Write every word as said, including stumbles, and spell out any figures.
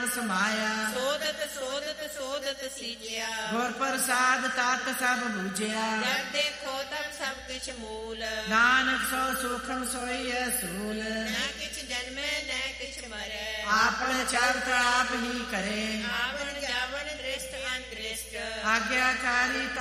ਨਾਮ ਸਮਾਇਆ। ਸੋਧਤ ਸੋਧਤ ਸੋਧਤ ਸੀਜਿਆ। ਗੁਰ ਪ੍ਰਸਾਦ ਤਤ ਸਭ ਬੂਝਿਆ। ਜਬ ਦੇਖੋ ਤਬ ਸਭ ਕਿਛ ਮੂਲ। ਨਾਨਕ ਸੋ ਸੁਖਮ ਸੋਈ ਅਸੂਲ। ਨਾ ਕਿਛ ਜਨਮੈ ਨਾ ਕਿਛ ਮਰੈ। ਆਪਨ ਚਰਤ ਆਪ ਹੀ ਕਰੇ। ਆਵਣ ਜਾਵਣ ਦ੍ਰਿਸ਼ਟ ਅੰਦ੍ਰਿਸ਼ਟ। ਆਗਿਆਕਾਰੀ